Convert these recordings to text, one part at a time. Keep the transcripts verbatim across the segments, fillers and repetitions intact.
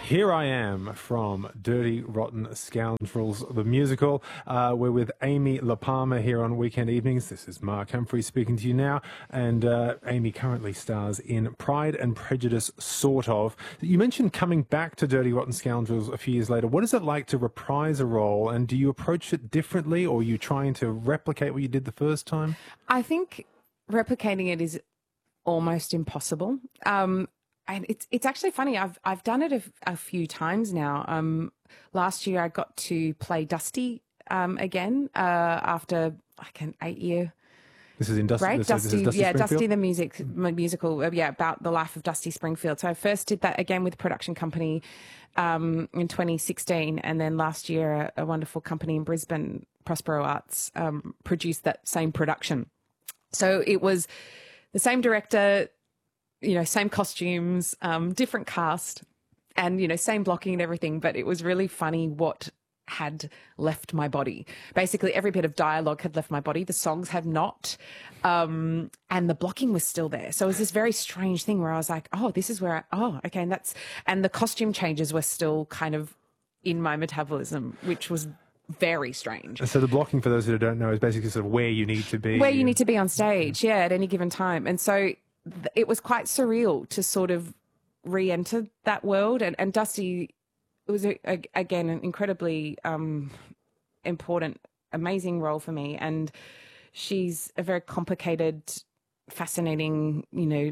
Here I Am from Dirty Rotten Scoundrels, the musical. Uh, we're with Amy LaPalma here on Weekend Evenings. This is Mark Humphrey speaking to you now. And uh, Amy currently stars in Pride and Prejudice, sort of. You mentioned coming back to Dirty Rotten Scoundrels a few years later. What is it like to reprise a role? And do you approach it differently, or are you trying to replicate what you did the first time? I think replicating it is almost impossible. Um, And it's it's actually funny. I've I've done it a, a few times now. Um, last year I got to play Dusty um, again uh, after like an eight year. This is in Dusty. Break. This, Dusty, this is Dusty yeah, Springfield? Dusty the music musical. Uh, yeah, about the life of Dusty Springfield. So I first did that again with a production company um, in twenty sixteen, and then last year a, a wonderful company in Brisbane, Prospero Arts, um, produced that same production. So it was the same director, you know, same costumes, um, different cast, and, you know, same blocking and everything. But it was really funny what had left my body. Basically, every bit of dialogue had left my body. The songs had not. Um, and the blocking was still there. So it was this very strange thing where I was like, oh, this is where I, oh, okay. And that's, and the costume changes were still kind of in my metabolism, which was very strange. So the blocking, for those who don't know, is basically sort of where you need to be. Where you need to be on stage, yeah, at any given time. And so it was quite surreal to sort of re-enter that world. And, and Dusty was, a, a, again, an incredibly um, important, amazing role for me. And she's a very complicated, fascinating, you know,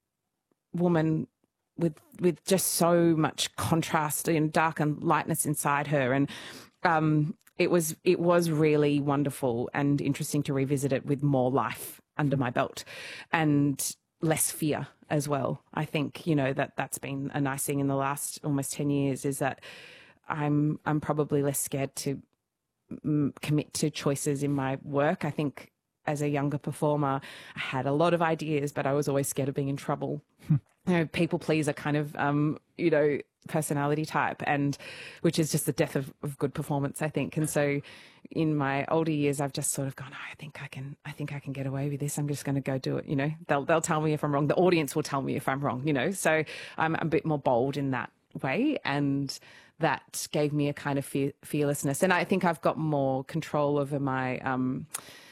woman with with just so much contrast and dark and lightness inside her. And um, it was it was really wonderful and interesting to revisit it with more life under my belt. And less fear as well. I think, you know, that that's been a nice thing in the last almost ten years, is that I'm I'm probably less scared to mm, commit to choices in my work. I think as a younger performer, I had a lot of ideas, but I was always scared of being in trouble. You know, people pleaser kind of, um, you know, personality type, and which is just the death of, of good performance, I think. And so in my older years, I've just sort of gone, oh, I think I can, I think I can get away with this. I'm just going to go do it. You know, they'll, they'll tell me if I'm wrong. The audience will tell me if I'm wrong, you know, so I'm a bit more bold in that way. And that gave me a kind of fear, fearlessness. And I think I've got more control over my, um,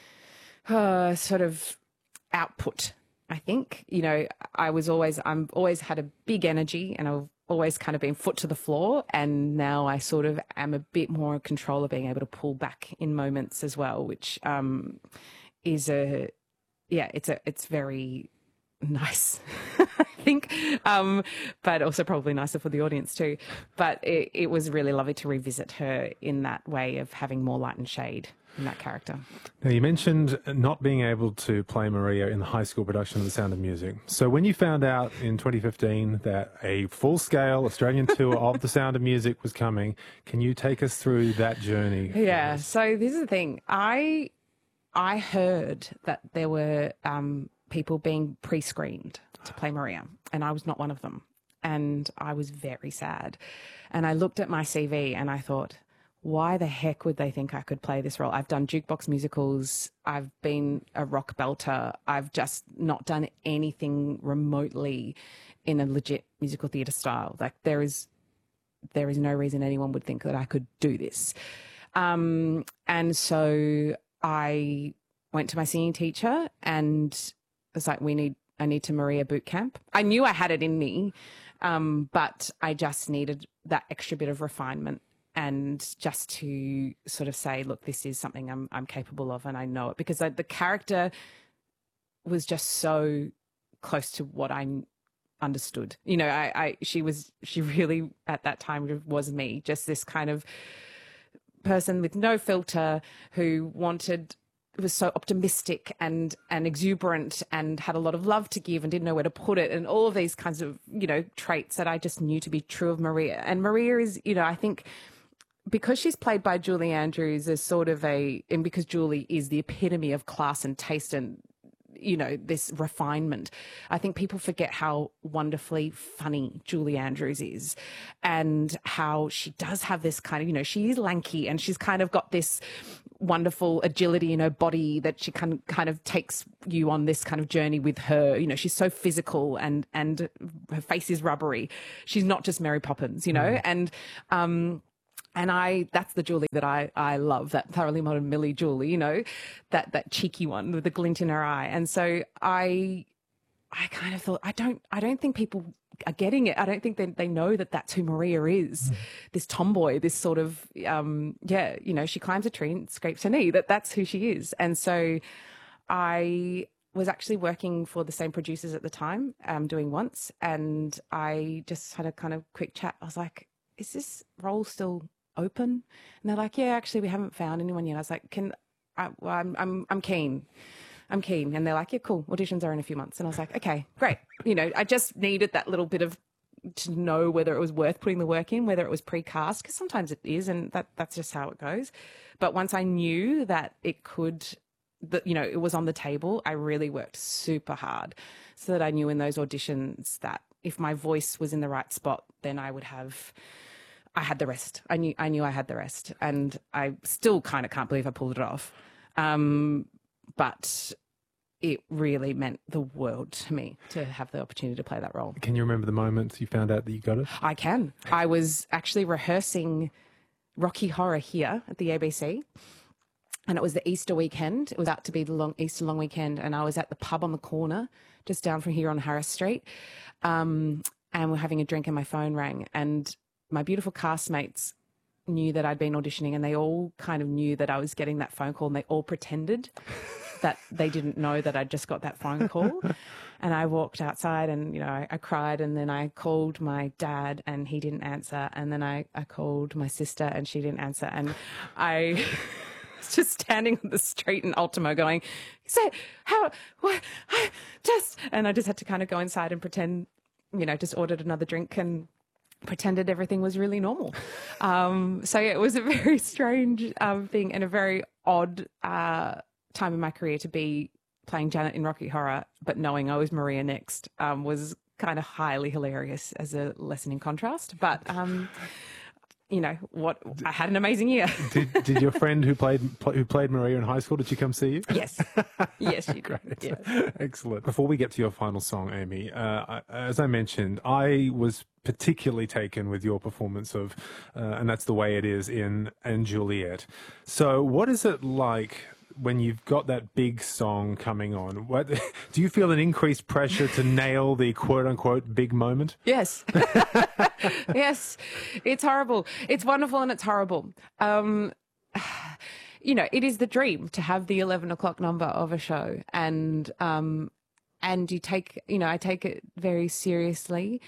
uh, sort of output. I think, you know, I was always, I'm always had a big energy, and I've always kind of been foot to the floor. And now I sort of am a bit more in control of being able to pull back in moments as well, which um, is a, yeah, it's a, it's very nice, I think, um, but also probably nicer for the audience too. But it, it was really lovely to revisit her in that way of having more light and shade in that character. Now, you mentioned not being able to play Maria in the high school production of The Sound of Music. So when you found out in twenty fifteen that a full-scale Australian tour of The Sound of Music was coming, can you take us through that journey? Yeah, so this is the thing. I I heard that there were um, people being pre-screened to play Maria, and I was not one of them. And I was very sad. And I looked at my C V and I thought, why the heck would they think I could play this role? I've done jukebox musicals. I've been a rock belter. I've just not done anything remotely in a legit musical theatre style. Like there is, there is no reason anyone would think that I could do this. Um, and so I went to my singing teacher and was like, we need, I need to Maria boot camp. I knew I had it in me, um, but I just needed that extra bit of refinement. And just to sort of say, look, this is something I'm I'm capable of, and I know it, because I, the character was just so close to what I understood. You know, I, I she was she really at that time was me, just this kind of person with no filter who wanted was so optimistic and and exuberant and had a lot of love to give and didn't know where to put it, and all of these kinds of, you know, traits that I just knew to be true of Maria. And Maria is, you know, I think, because she's played by Julie Andrews as sort of a, and because Julie is the epitome of class and taste and, you know, this refinement, I think people forget how wonderfully funny Julie Andrews is, and how she does have this kind of, you know, she is lanky and she's kind of got this wonderful agility in her body that she kind of, kind of takes you on this kind of journey with her. You know, she's so physical and, and her face is rubbery. She's not just Mary Poppins, you know, mm. and, um, and I, that's the Julie that I, I love, that thoroughly modern Millie Julie, you know, that, that cheeky one with the glint in her eye. And so I, I kind of thought, I don't, I don't think people are getting it. I don't think they, they know that that's who Maria is, mm. this tomboy, this sort of, um, yeah, you know, she climbs a tree and scrapes her knee, that that's who she is. And so I was actually working for the same producers at the time, um, doing Once, and I just had a kind of quick chat. I was like, is this role still open? And they're like, yeah, actually we haven't found anyone yet. I was like, can I, well, I'm, I'm, I'm keen. I'm keen. And they're like, yeah, cool. Auditions are in a few months. And I was like, okay, great. You know, I just needed that little bit of to know whether it was worth putting the work in, whether it was pre-cast, because sometimes it is, and that that's just how it goes. But once I knew that it could, that, you know, it was on the table, I really worked super hard so that I knew in those auditions that if my voice was in the right spot, then I would have, I had the rest. I knew, I knew I had the rest. And I still kind of can't believe I pulled it off. Um, but it really meant the world to me to have the opportunity to play that role. Can you remember the moments you found out that you got it? I can. I was actually rehearsing Rocky Horror here at the A B C, and it was the Easter weekend. It was out to be the long Easter long weekend, and I was at the pub on the corner just down from here on Harris Street, um, and we're having a drink and my phone rang, and my beautiful castmates knew that I'd been auditioning, and they all kind of knew that I was getting that phone call, and they all pretended that they didn't know that I'd just got that phone call. And I walked outside and, you know, I, I cried, and then I called my dad and he didn't answer. And then I, I called my sister and she didn't answer. And I was just standing on the street in Ultimo going, so how, what, I just, and I just had to kind of go inside and pretend, you know, just ordered another drink and pretended everything was really normal. Um, so yeah, it was a very strange um, thing and a very odd uh, time in my career to be playing Janet in Rocky Horror, but knowing I was Maria next um, was kind of highly hilarious as a lesson in contrast. But, um, you know, what I had an amazing year. did, did your friend who played who played Maria in high school, did she come see you? Yes. Yes, she did. Great. Yes. Excellent. Before we get to your final song, Amy, uh, I, as I mentioned, I was particularly taken with your performance of, uh, and that's the way it is in and Juliet. So what is it like when you've got that big song coming on? What do you feel an increased pressure to nail the quote unquote big moment? Yes. Yes. It's horrible. It's wonderful and it's horrible. Um, you know, it is the dream to have the eleven o'clock number of a show, and, um, and you take, you know, I take it very seriously.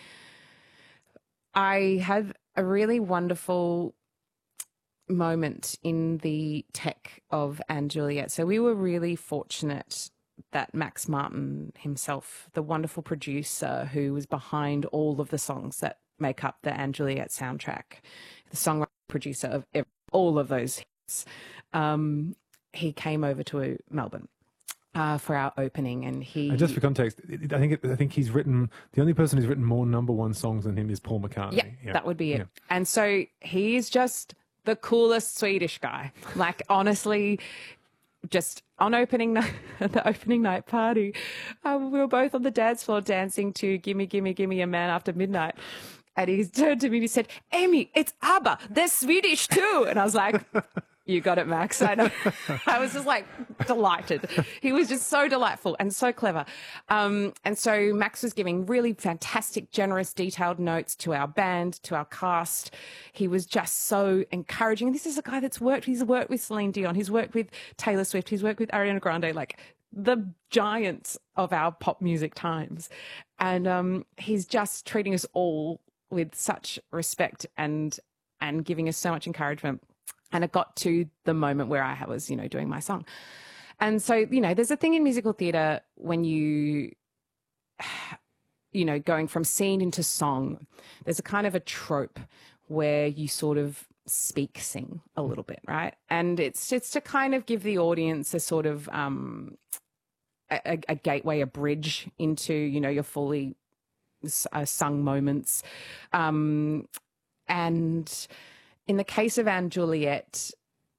I had a really wonderful moment in the tech of And Juliet. So we were really fortunate that Max Martin himself, the wonderful producer who was behind all of the songs that make up the And Juliet soundtrack, the songwriter producer of all of those hits, um, he came over to Melbourne Uh, for our opening, and he. And just for context, I think it, I think he's written, the only person who's written more number one songs than him is Paul McCartney. Yeah, yeah. That would be it. Yeah. And so he's just the coolest Swedish guy. Like, honestly, just on opening night, the opening night party, um, we were both on the dance floor dancing to "Gimme, Gimme, Gimme a Man After Midnight." And he turned to me and he said, "Amy, it's ABBA. They're Swedish too." And I was like, "You got it, Max." I know. I was just like delighted. He was just so delightful and so clever. Um, and so Max was giving really fantastic, generous, detailed notes to our band, to our cast. He was just so encouraging. And this is a guy that's worked, he's worked with Celine Dion, he's worked with Taylor Swift, he's worked with Ariana Grande, like the giants of our pop music times. And um, he's just treating us all with such respect and and giving us so much encouragement. And it got to the moment where I was, you know, doing my song. And so, you know, there's a thing in musical theatre when you, you know, going from scene into song, there's a kind of a trope where you sort of speak sing a little bit, right? And it's it's to kind of give the audience a sort of um, a, a gateway, a bridge into, you know, your fully uh, sung moments. Um, and in the case of And Juliet,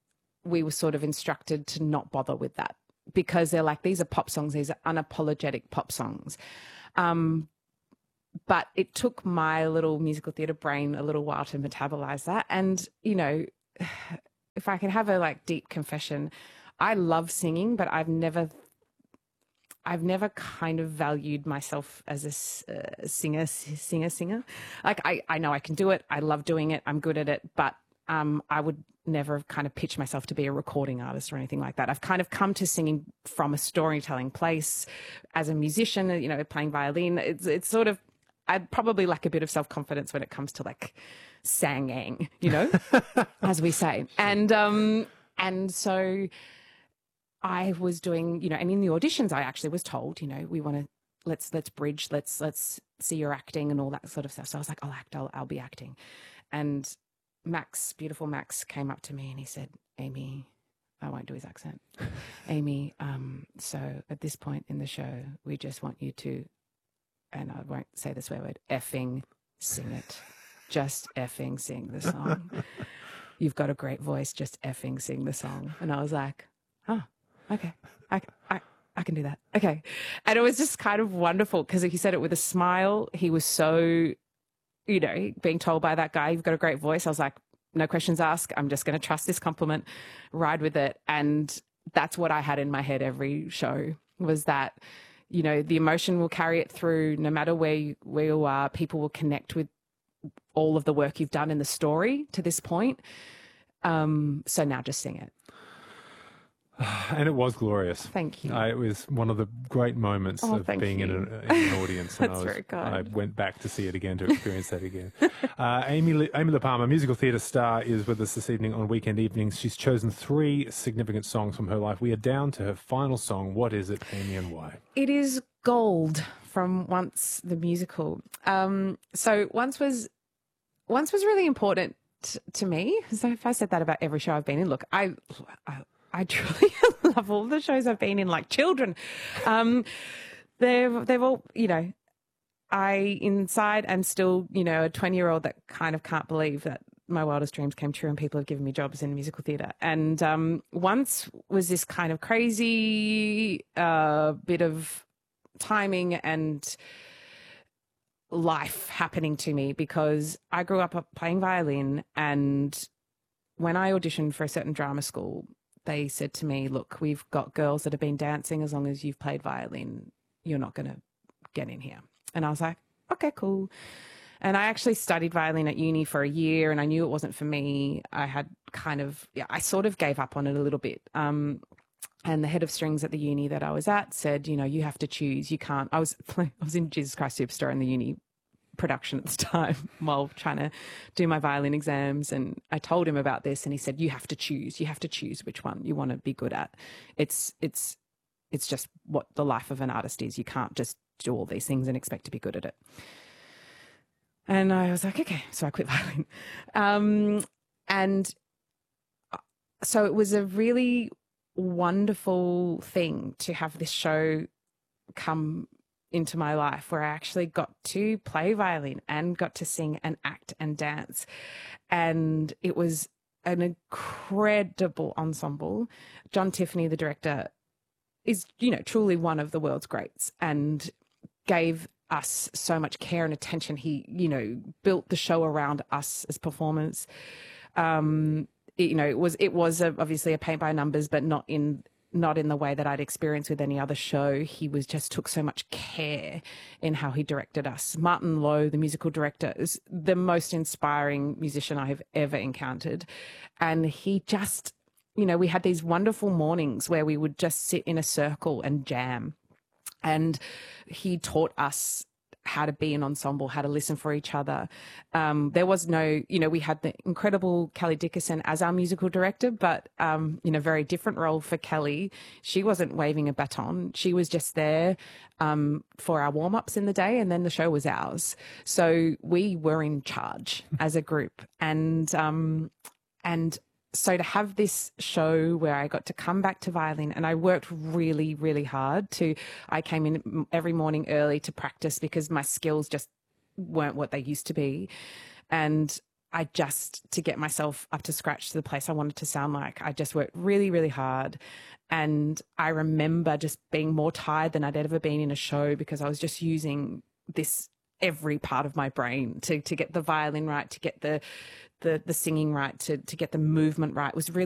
we were sort of instructed to not bother with that because they're like, these are pop songs, these are unapologetic pop songs. Um, but it took my little musical theatre brain a little while to metabolize that. And, you know, if I can have a like deep confession, I love singing, but I've never I've never kind of valued myself as a uh, singer, singer, singer. Like I, I know I can do it. I love doing it. I'm good at it. But um, I would never kind of pitch myself to be a recording artist or anything like that. I've kind of come to singing from a storytelling place as a musician, you know, playing violin. It's, it's sort of, I'd probably lack a bit of self-confidence when it comes to like singing, you know, as we say. And, um, and so I was doing, you know, and in the auditions, I actually was told, you know, we want to, let's, let's bridge, let's, let's see your acting and all that sort of stuff. So I was like, I'll act, I'll, I'll be acting. And Max, beautiful Max, came up to me and he said, Amy, I won't do his accent. Amy, um, so at this point in the show, we just want you to, and I won't say the swear word, effing sing it. Just effing sing the song. You've got a great voice, just effing sing the song. And I was like, huh. Okay, I, I, I can do that. Okay. And it was just kind of wonderful because he said it with a smile. He was so, you know, being told by that guy, you've got a great voice. I was like, no questions asked. I'm just going to trust this compliment, ride with it. And that's what I had in my head every show was that, you know, the emotion will carry it through no matter where you, where you are. People will connect with all of the work you've done in the story to this point. Um, so now just sing it. And it was glorious. Thank you. Uh, it was one of the great moments oh, of being in, a, in an audience. That's and I was, very kind. I went back to see it again to experience that again. Uh, Amy, Amy LaPalma, musical theatre star, is with us this evening on Weekend Evenings. She's chosen three significant songs from her life. We are down to her final song. What is it, Amy, and why? It is Gold from Once the Musical. Um, so Once was Once was really important t- to me. So if I said that about every show I've been in, look, I... I I truly love all the shows I've been in, like children. Um, they've, they've all, you know, I inside am still, you know, a twenty-year-old that kind of can't believe that my wildest dreams came true and people have given me jobs in musical theatre. And um, Once was this kind of crazy uh, bit of timing and life happening to me because I grew up playing violin, and when I auditioned for a certain drama school, they said to me, look, we've got girls that have been dancing. As long as you've played violin, you're not going to get in here. And I was like, okay, cool. And I actually studied violin at uni for a year, and I knew it wasn't for me. I had kind of, yeah, I sort of gave up on it a little bit. Um, and the head of strings at the uni that I was at said, you know, you have to choose. You can't. I was, I was in Jesus Christ Superstar in the uni production at the time while trying to do my violin exams, and I told him about this, and he said, you have to choose you have to choose which one you want to be good at. It's it's it's just what the life of an artist is. You can't just do all these things and expect to be good at it. And I was like, okay, so I quit violin. Um, and so it was a really wonderful thing to have this show come into my life where I actually got to play violin and got to sing and act and dance. And it was an incredible ensemble. John Tiffany, the director, is, you know, truly one of the world's greats and gave us so much care and attention. He, you know, built the show around us as performers. Um, it, you know, it was, it was a, obviously a paint by numbers, but not in not in the way that I'd experienced with any other show. He was just took so much care in how he directed us. Martin Lowe, the musical director, is the most inspiring musician I have ever encountered. And he just, you know, we had these wonderful mornings where we would just sit in a circle and jam. And he taught us how to be an ensemble, how to listen for each other. Um, there was no, you know, we had the incredible Kelly Dickerson as our musical director, but, um, you know, very different role for Kelly. She wasn't waving a baton. She was just there um, for our warm-ups in the day, and then the show was ours. So we were in charge as a group. And, um, and, So to have this show where I got to come back to violin, and I worked really, really hard to, I came in every morning early to practice because my skills just weren't what they used to be. And I just, to get myself up to scratch to the place I wanted to sound like, I just worked really, really hard. And I remember just being more tired than I'd ever been in a show because I was just using this every part of my brain to to get the violin right, to get the the the singing right, to to get the movement right. It was really